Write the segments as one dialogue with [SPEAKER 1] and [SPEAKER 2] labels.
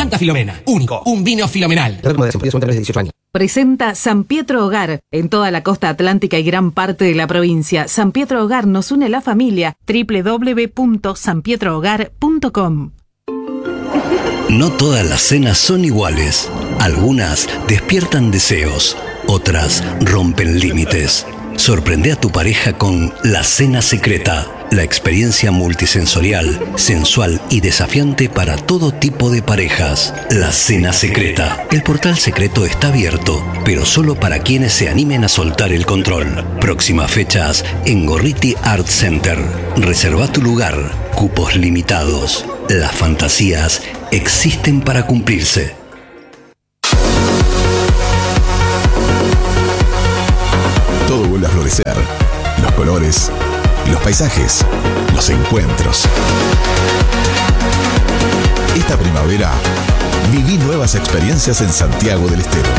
[SPEAKER 1] Blanca Filomena. Único. Un vino fenomenal.
[SPEAKER 2] De 18 años.
[SPEAKER 3] Presenta San Pietro Hogar. En toda la costa atlántica y gran parte de la provincia, San Pietro Hogar nos une la familia. www.sanpietrohogar.com.
[SPEAKER 4] No todas las cenas son iguales. Algunas despiertan deseos, otras rompen límites. Sorprende a tu pareja con La Cena Secreta, la experiencia multisensorial, sensual y desafiante para todo tipo de parejas. La Cena Secreta. El portal secreto está abierto, pero solo para quienes se animen a soltar el control. Próximas fechas en Gorriti Art Center. Reserva tu lugar. Cupos limitados. Las fantasías existen para cumplirse.
[SPEAKER 5] Todo vuelve a florecer. Los colores, los paisajes, los encuentros. Esta primavera, viví nuevas experiencias en Santiago del Estero.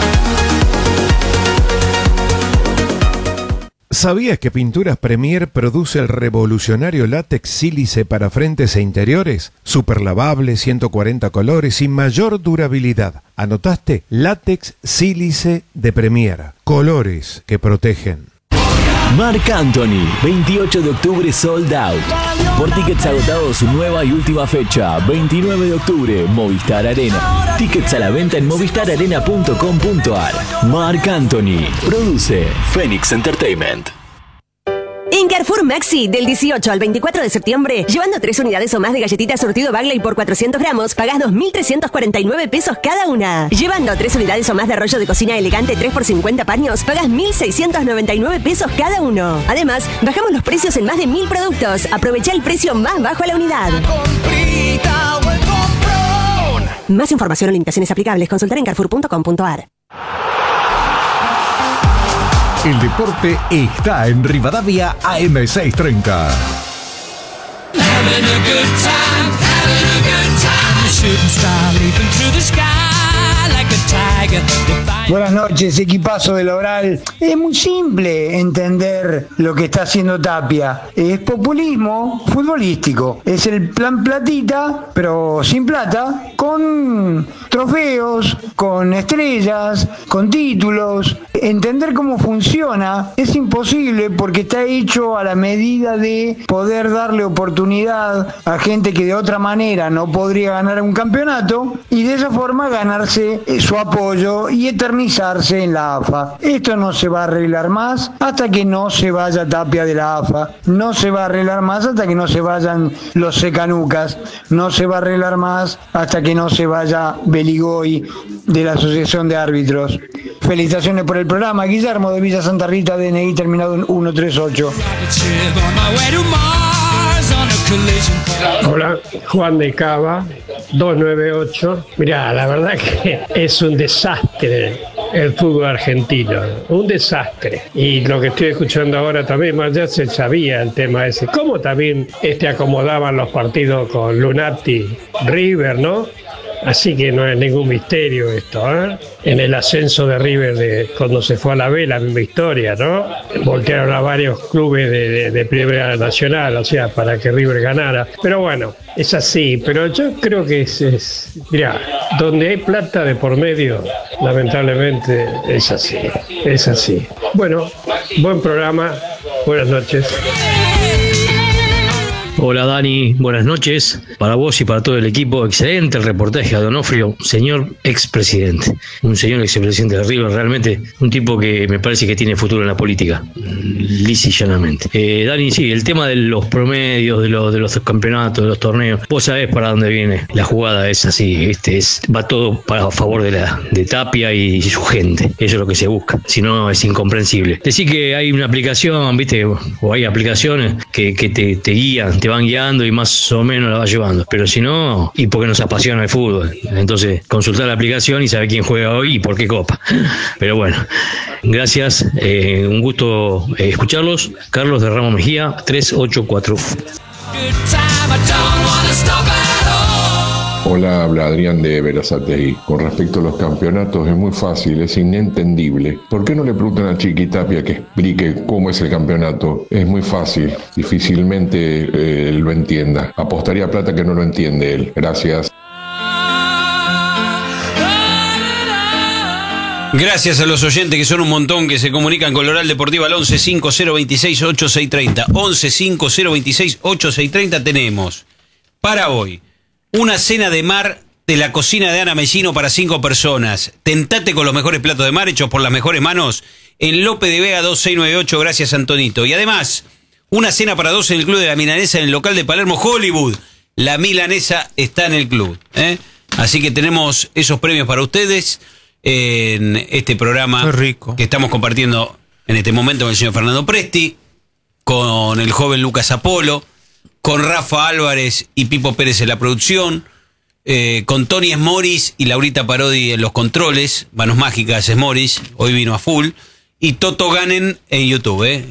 [SPEAKER 6] ¿Sabías que Pinturas Premier produce el revolucionario látex sílice para frentes e interiores? Super lavable, 140 colores y mayor durabilidad. ¿Anotaste? Látex sílice de Premier. Colores que protegen.
[SPEAKER 7] Marc Anthony, 28 de octubre sold out. Por tickets agotados, su nueva y última fecha, 29 de octubre, Movistar Arena. Tickets a la venta en movistararena.com.ar. Marc Anthony, produce Phoenix Entertainment.
[SPEAKER 8] En Carrefour Maxi, del 18 al 24 de septiembre, llevando 3 unidades o más de galletitas surtido Bagley por 400 gramos, pagás 2.349 pesos cada una. Llevando 3 unidades o más de rollo de cocina elegante 3 por 50 paños, pagás 1.699 pesos cada uno. Además, bajamos los precios en más de 1.000 productos. Aprovecha el precio más bajo a la unidad. Más información o limitaciones aplicables, consultar en carrefour.com.ar.
[SPEAKER 9] El deporte está en Rivadavia AM630.
[SPEAKER 10] Buenas noches, equipazo del Oral. Es muy simple entender lo que está haciendo Tapia. Es populismo futbolístico. Es el plan platita, pero sin plata, con trofeos, con estrellas, con títulos. Entender cómo funciona es imposible porque está hecho a la medida de poder darle oportunidad a gente que de otra manera no podría ganar un campeonato y de esa forma ganarse su apoyo y eternizarse en la AFA. Esto no se va a arreglar más hasta que no se vaya Tapia de la AFA. No se va a arreglar más hasta que no se vayan los secanucas. No se va a arreglar más hasta que no se vaya Beligoy de la Asociación de Árbitros. Felicitaciones por el programa. Guillermo de Villa Santa Rita, DNI terminado en 138.
[SPEAKER 11] Hola, Juan de Cava, 298. Mirá, la verdad que es un desastre el fútbol argentino, un desastre. Y lo que estoy escuchando ahora también, más ya se sabía el tema ese. Cómo también acomodaban los partidos con Lunati, River, ¿no? Así que no es ningún misterio esto, ¿eh? En el ascenso de River cuando se fue a la B, la misma historia, ¿no? Voltearon a varios clubes de Primera Nacional, o sea, para que River ganara. Pero bueno, es así. Pero yo creo que mirá, donde hay plata de por medio, lamentablemente es así. Es así. Bueno, buen programa. Buenas noches.
[SPEAKER 12] Hola Dani, buenas noches. Para vos y para todo el equipo, excelente el reportaje a Donofrio, señor expresidente. Un señor expresidente de River, realmente un tipo que me parece que tiene futuro en la política, lisa y llanamente. Dani, sí, el tema de los promedios, de los campeonatos, de los torneos, vos sabés para dónde viene. La jugada es así, va todo a favor de Tapia y su gente. Eso es lo que se busca, si no es incomprensible. Decir que hay una aplicación, viste, o hay aplicaciones que te guían, te van guiando y más o menos la va llevando, pero si no, y porque nos apasiona el fútbol, entonces consultar la aplicación y saber quién juega hoy y por qué copa. Pero bueno, gracias, un gusto escucharlos. Carlos de Ramos Mejía, 384.
[SPEAKER 13] Hola, habla Adrián de Berazategui. Con respecto a los campeonatos es muy fácil, es inentendible. ¿Por qué no le preguntan a Chiqui Tapia que explique cómo es el campeonato? Es muy fácil, difícilmente él lo entienda. Apostaría plata que no lo entiende él. Gracias.
[SPEAKER 2] Gracias a los oyentes, que son un montón, que se comunican con Loral Deportiva al 11 5026 8630. 11 5026 8630 tenemos para hoy una cena de mar de la cocina de Ana Mesino para 5 personas. Tentate con los mejores platos de mar hechos por las mejores manos en Lope de Vega 2698. Gracias, Antonito. Y además, una cena para 2 en el Club de la Milanesa en el local de Palermo Hollywood. La milanesa está en el club, ¿eh? Así que tenemos esos premios para ustedes en este programa que estamos compartiendo en este momento con el señor Fernando Presti, con el joven Lucas Apolo, con Rafa Álvarez y Pipo Pérez en la producción, con Tony Esmoris y Laurita Parodi en los controles, manos mágicas Esmoris, hoy vino a full, y Toto Ganen en YouTube,